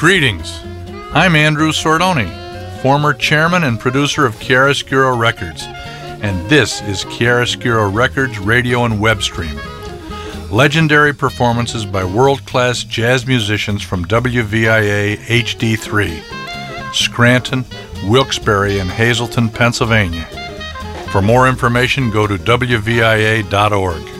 Greetings. I'm Andrew Sordoni, former chairman and producer of Chiaroscuro Records, and this is Chiaroscuro Records radio and web stream. Legendary performances by world-class jazz musicians from WVIA HD3, Scranton, Wilkes-Barre, and Hazleton, Pennsylvania. For more information, go to WVIA.org.